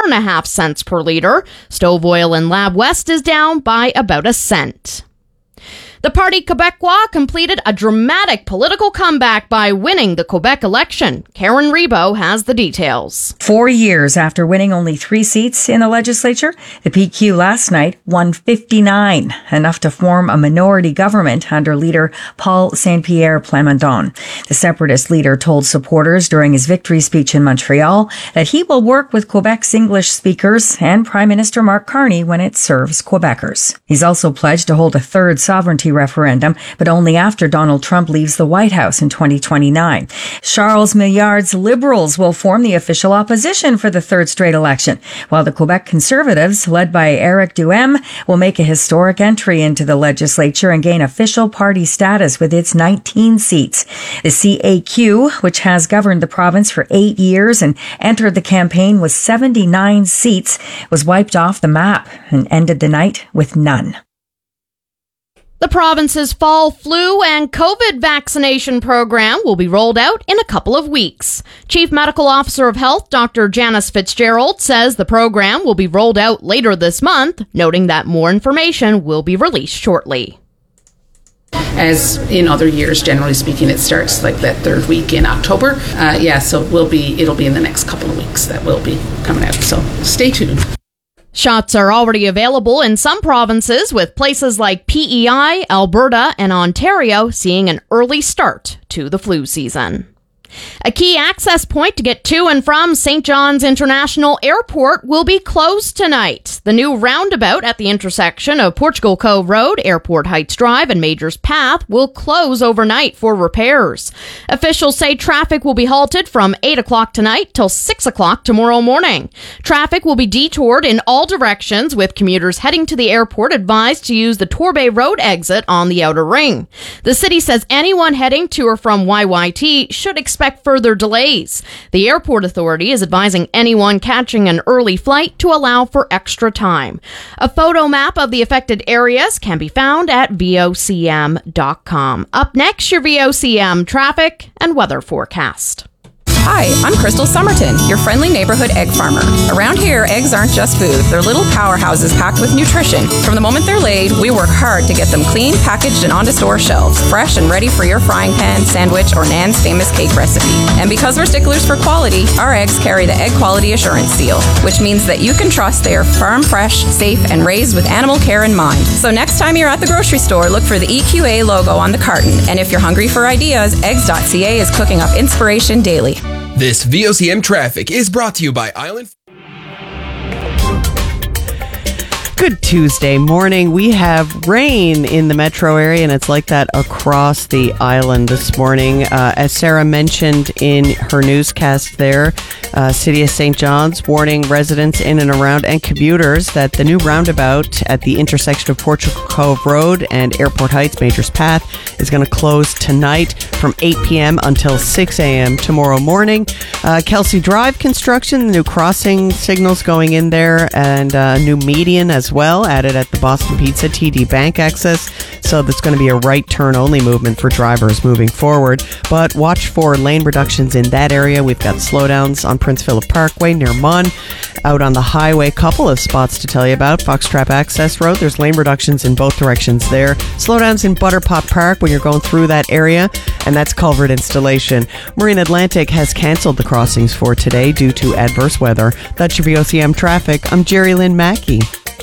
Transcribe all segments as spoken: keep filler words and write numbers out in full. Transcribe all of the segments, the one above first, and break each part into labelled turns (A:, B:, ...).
A: four and a half cents per litre. Stove oil in Lab West is down by about a cent. The Parti Québécois completed a dramatic political comeback by winning the Quebec election. Karen Rebo has the details.
B: Four years after winning only three seats in the legislature, the P Q last night won fifty-nine, enough to form a minority government under leader Paul Saint-Pierre Plamondon. The separatist leader told supporters during his victory speech in Montreal that he will work with Quebec's English speakers and Prime Minister Mark Carney when it serves Quebecers. He's also pledged to hold a third sovereignty referendum, but only after Donald Trump leaves the White House in twenty twenty-nine. Charles Millard's Liberals will form the official opposition for the third straight election, while the Quebec Conservatives, led by Éric Duhem, will make a historic entry into the legislature and gain official party status with its nineteen seats. The C A Q, which has governed the province for eight years and entered the campaign with seventy-nine seats, was wiped off the map and ended the night with none.
A: The province's fall flu and COVID vaccination program will be rolled out in a couple of weeks. Chief Medical Officer of Health, Doctor Janice Fitzgerald, says the program will be rolled out later this month, noting that more information will be released shortly.
C: As in other years, generally speaking, it starts like that third week in October. Uh, yeah, so we'll be it'll be in the next couple of weeks that will be coming out. So stay tuned.
A: Shots are already available in some provinces, with places like P E I, Alberta, and Ontario seeing an early start to the flu season. A key access point to get to and from Saint John's International Airport will be closed tonight. The new roundabout at the intersection of Portugal Cove Road, Airport Heights Drive, and Majors Path will close overnight for repairs. Officials say traffic will be halted from eight o'clock tonight till six o'clock tomorrow morning. Traffic will be detoured in all directions, with commuters heading to the airport advised to use the Torbay Road exit on the outer ring. The city says anyone heading to or from Y Y T should expect further delays. The airport authority is advising anyone catching an early flight to allow for extra time. A photo map of the affected areas can be found at V O C M dot com. Up next, your V O C M traffic and weather forecast.
D: Hi, I'm Crystal Somerton, your friendly neighborhood egg farmer. Around here, eggs aren't just food. They're little powerhouses packed with nutrition. From the moment they're laid, we work hard to get them clean, packaged, and onto store shelves, fresh and ready for your frying pan, sandwich, or Nan's famous cake recipe. And because we're sticklers for quality, our eggs carry the Egg Quality Assurance Seal, which means that you can trust they are farm fresh, safe, and raised with animal care in mind. So next time you're at the grocery store, look for the E Q A logo on the carton. And if you're hungry for ideas, eggs dot c a is cooking up inspiration daily.
E: This V O C M Traffic is brought to you by Island.
F: Good Tuesday morning. We have rain in the metro area, and it's like that across the island this morning. Uh, as Sarah mentioned in her newscast there, uh, City of Saint John's warning residents in and around and commuters that the new roundabout at the intersection of Portugal Cove Road and Airport Heights Majors Path is going to close tonight from eight p.m. until six a.m. tomorrow morning. Uh, Kelsey Drive construction, the new crossing signals going in there, and a uh, new median as well added at the Boston Pizza T D Bank access. So there's going to be a right turn only movement for drivers moving forward. But watch for lane reductions in that area. We've got slowdowns on Prince Philip Parkway near Munn. Out on the highway, couple of spots to tell you about. Foxtrap Access Road, there's lane reductions in both directions there. Slowdowns in Butterpot Park when you're going through that area, and that's culvert installation. Marine Atlantic has canceled the crossings for today due to adverse weather. That's your V O C M traffic. I'm Jerry Lynn Mackey.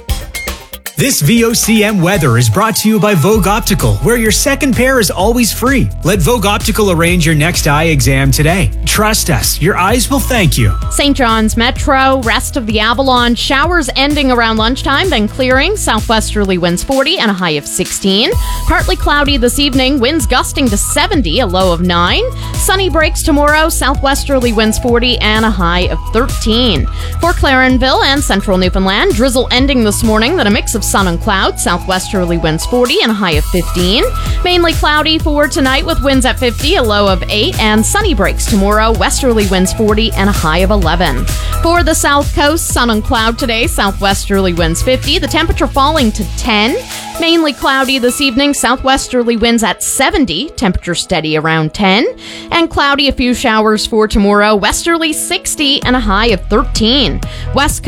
G: This V O C M weather is brought to you by Vogue Optical, where your second pair is always free. Let Vogue Optical arrange your next eye exam today. Trust us, your eyes will thank you.
A: Saint John's Metro, rest of the Avalon, showers ending around lunchtime, then clearing. Southwesterly winds forty and a high of sixteen. Partly cloudy this evening, winds gusting to seventy, a low of nine. Sunny breaks tomorrow, southwesterly winds forty and a high of thirteen. For Clarenville and central Newfoundland, drizzle ending this morning, then a mix of sun and clouds, southwesterly winds forty and a high of fifteen. Mainly cloudy for tonight with winds at fifty, a low of eight, and sunny breaks tomorrow, westerly winds forty and a high of eleven. For the south coast, sun and cloud today, southwesterly winds fifty, the temperature falling to ten. Mainly cloudy this evening, southwesterly winds at seventy, temperature steady around ten. And cloudy, a few showers for tomorrow, westerly sixty and a high of thirteen. West